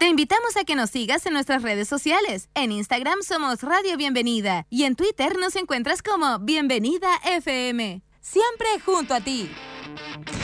Te invitamos a que nos sigas en nuestras redes sociales. En Instagram somos Radio Bienvenida y en Twitter nos encuentras como Bienvenida FM. Siempre junto a ti.